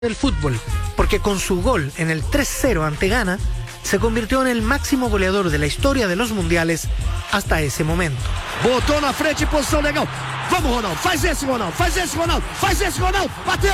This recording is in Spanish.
del fútbol, porque con su gol en el 3-0 ante Ghana, se convirtió en el máximo goleador de la historia de los mundiales hasta ese momento. Botou na frente, posição legal. Vamos, Ronaldo. Faz esse, Ronaldo. Faz esse, Ronaldo. Faz esse, Ronaldo. Bateu.